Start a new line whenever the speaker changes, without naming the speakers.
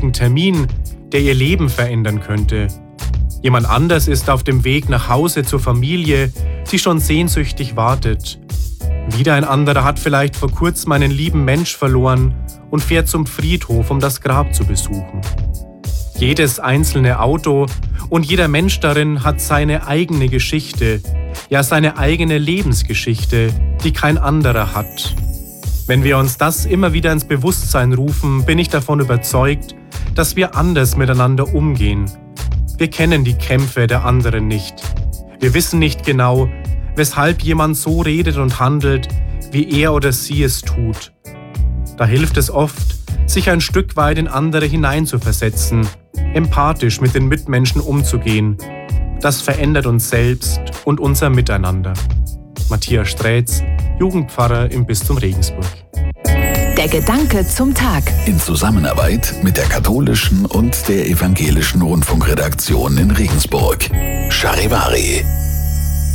wichtigen Termin, der ihr Leben verändern könnte. Jemand anders ist auf dem Weg nach Hause zur Familie, die schon sehnsüchtig wartet. Wieder ein anderer hat vielleicht vor kurzem einen lieben Mensch verloren und fährt zum Friedhof, um das Grab zu besuchen. Jedes einzelne Auto und jeder Mensch darin hat seine eigene Geschichte, ja seine eigene Lebensgeschichte, die kein anderer hat. Wenn wir uns das immer wieder ins Bewusstsein rufen, bin ich davon überzeugt, dass wir anders miteinander umgehen. Wir kennen die Kämpfe der anderen nicht. Wir wissen nicht genau, weshalb jemand so redet und handelt, wie er oder sie es tut. Da hilft es oft, sich ein Stück weit in andere hineinzuversetzen, empathisch mit den Mitmenschen umzugehen. Das verändert uns selbst und unser Miteinander. Matthias Strätz, Jugendpfarrer im Bistum Regensburg.
Der Gedanke zum Tag.
In Zusammenarbeit mit der katholischen und der evangelischen Rundfunkredaktion in Regensburg. Charivari.